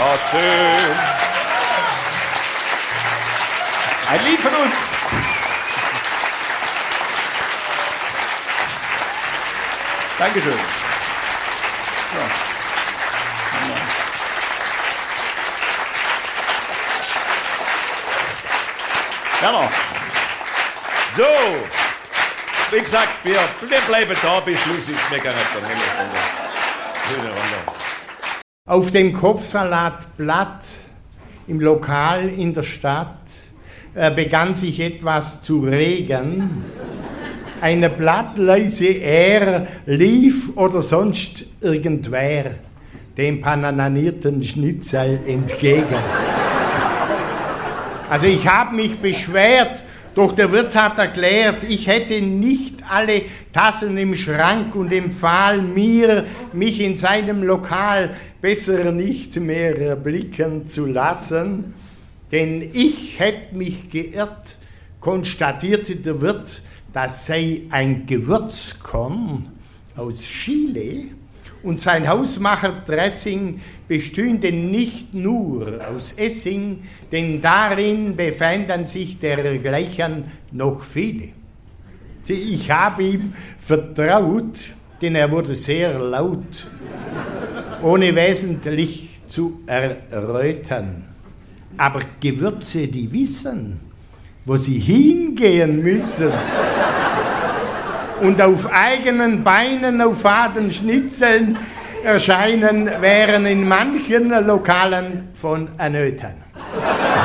schön. Ein Lied von uns. Dankeschön. So. Genau. So. Wie gesagt, wir bleiben da bis Schluss. Ich schmecke nicht dann Runde. Auf dem Kopfsalatblatt im Lokal in der Stadt begann sich etwas zu regen. Eine blattleise Er lief oder sonst irgendwer dem pananierten Schnitzel entgegen. Also ich habe mich beschwert, doch der Wirt hat erklärt, ich hätte nicht alle Tassen im Schrank und empfahl mir, mich in seinem Lokal besser nicht mehr erblicken zu lassen, denn ich hätte mich geirrt, konstatierte der Wirt, das sei ein Gewürzkorn aus Chile und sein Hausmacherdressing bestünde nicht nur aus Essing, denn darin befänden sich dergleichen noch viele. Ich habe ihm vertraut, denn er wurde sehr laut, ohne wesentlich zu erröten. Aber Gewürze, die wissen, wo sie hingehen müssen und auf eigenen Beinen auf Fadenschnitzeln erscheinen, wären in manchen Lokalen von Annöten.